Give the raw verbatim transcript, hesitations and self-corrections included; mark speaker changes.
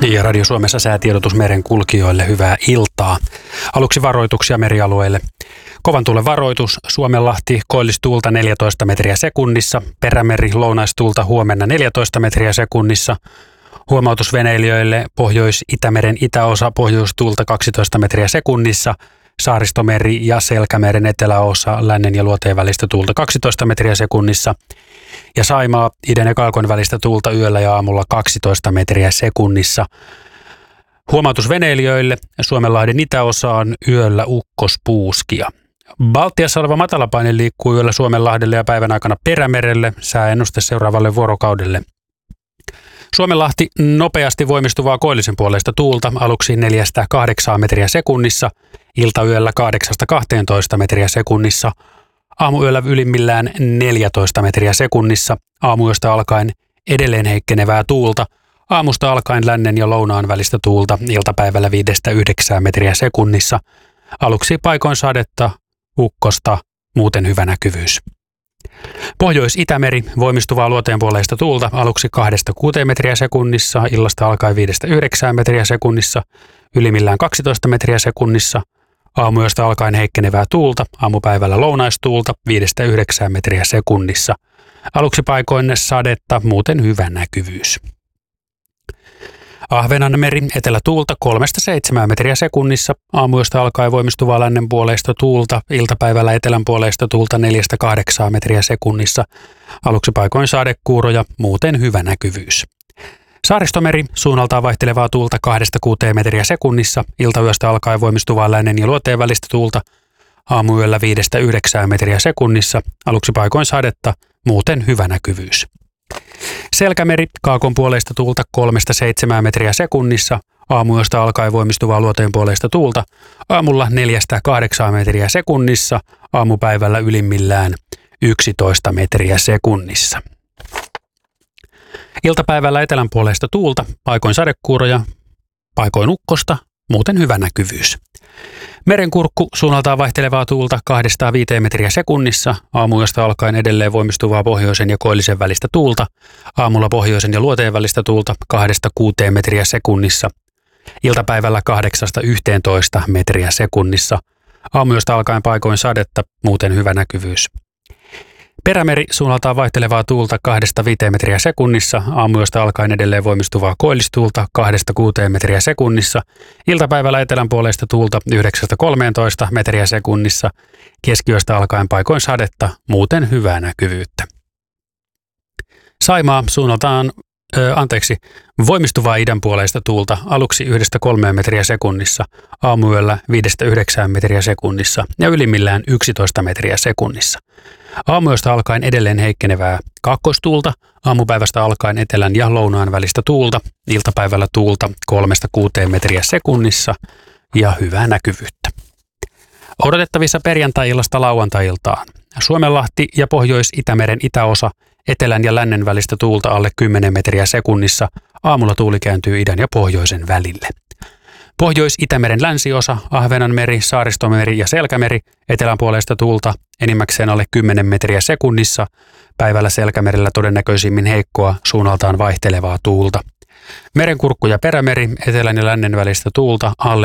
Speaker 1: Ja Radio Suomessa säätiedotus meren kulkijoille, hyvää iltaa. Aluksi varoituksia merialueille. Kovan tuulen varoitus, Suomenlahti koillistuulta neljätoista metriä sekunnissa, Perämeri lounaistuulta huomenna neljätoista metriä sekunnissa. Huomautus veneilijöille, Pohjois-Itämeren itäosa pohjoistuulta kaksitoista metriä sekunnissa, Saaristomeri ja Selkämeren eteläosa lännen ja luoteen välistä tuulta kaksitoista metriä sekunnissa. Ja Saimaa idän ja kaakon välistä tuulta yöllä ja aamulla kaksitoista metriä sekunnissa. Huomautus veneilijöille, Suomenlahden itäosaan yöllä ukkospuuskia. Baltiassa oleva matalapaine liikkuu yöllä Suomenlahdelle ja päivän aikana Perämerelle, sääennuste seuraavalle vuorokaudelle. Suomenlahti nopeasti voimistuvaa koillisen puoleista tuulta, aluksi neljästä kahdeksaan metriä sekunnissa, iltayöllä kahdeksasta kahteentoista metriä sekunnissa, aamuyöllä ylimmillään neljätoista metriä sekunnissa, aamuyöstä alkaen edelleen heikkenevää tuulta, aamusta alkaen lännen ja lounaan välistä tuulta, iltapäivällä viidestä yhdeksään metriä sekunnissa, aluksi paikoin sadetta, ukkosta, muuten hyvä näkyvyys. Pohjois-Itämeri voimistuvaa luoteenpuoleista tuulta, aluksi kahdesta kuuteen metriä sekunnissa, illasta alkaen viidestä yhdeksään metriä sekunnissa, ylimmillään kaksitoista metriä sekunnissa, aamuyöstä alkaen heikkenevää tuulta, aamupäivällä lounaistuulta viidestä yhdeksään metriä sekunnissa, aluksi paikoin sadetta, muuten hyvä näkyvyys. Ahvenanmeri etelätuulta kolmesta seitsemään metriä sekunnissa, aamuyöstä alkaen voimistuvaa lännenpuoleista tuulta, iltapäivällä etelänpuoleista tuulta neljästä kahdeksaan metriä sekunnissa, aluksi paikoin sadekuuroja, muuten hyvä näkyvyys. Saaristomeri suunnaltaan vaihtelevaa tuulta kahdesta kuuteen metriä sekunnissa, iltayöstä alkaen voimistuvaa lännen ja luoteen välistä tuulta, aamuyöllä viidestä yhdeksään metriä sekunnissa, aluksi paikoin sadetta, muuten hyvä näkyvyys. Selkämeri kaakon puoleista tuulta kolmesta seitsemään metriä sekunnissa, aamuyöstä alkaen voimistuvaa luoteen puoleista tuulta, aamulla neljästä kahdeksaan metriä sekunnissa, aamupäivällä ylimmillään yksitoista metriä sekunnissa. Iltapäivällä etelän puoleista tuulta, paikoin sadekuuroja, paikoin ukkosta, muuten hyvä näkyvyys. Merenkurkku suunnaltaan vaihtelevaa tuulta kahdesta viiteen metriä sekunnissa, aamuyöstä alkaen edelleen voimistuvaa pohjoisen ja koillisen välistä tuulta, aamulla pohjoisen ja luoteen välistä tuulta kahdesta kuuteen metriä sekunnissa, iltapäivällä kahdeksasta yhteentoista metriä sekunnissa, aamuyöstä alkaen paikoin sadetta, muuten hyvä näkyvyys. Perämeri suunnaltaan vaihtelevaa tuulta kahdesta viiteen metriä sekunnissa, aamuyöstä alkaen edelleen voimistuvaa koillistuulta kahdesta kuuteen metriä sekunnissa, iltapäivällä etelänpuoleista tuulta yhdeksästä kolmeentoista metriä sekunnissa, keskiyöstä alkaen paikoin sadetta, muuten hyvää näkyvyyttä. Saimaa suunnaltaan, ö, anteeksi, voimistuvaa idänpuoleista tuulta aluksi yhdestä kolmeen metriä sekunnissa, aamuyöllä viidestä yhdeksään metriä sekunnissa ja ylimmillään yksitoista metriä sekunnissa. Aamuyöstä alkaen edelleen heikkenevää kaakkoistuulta, aamupäivästä alkaen etelän ja lounaan välistä tuulta, iltapäivällä tuulta kolmesta kuuteen metriä sekunnissa ja hyvää näkyvyyttä. Odotettavissa perjantai-illasta lauantai-iltaan. Suomenlahti ja Pohjois-Itämeren itäosa, etelän ja lännen välistä tuulta alle kymmenen metriä sekunnissa, aamulla tuuli kääntyy idän ja pohjoisen välille. Pohjois-Itämeren länsiosa, Ahvenanmeri, Saaristomeri ja Selkämeri, etelänpuoleista tuulta enimmäkseen alle kymmenen metriä sekunnissa, päivällä Selkämerellä todennäköisimmin heikkoa, suunnaltaan vaihtelevaa tuulta. Merenkurkku ja Perämeri, etelän ja lännen välistä tuulta alle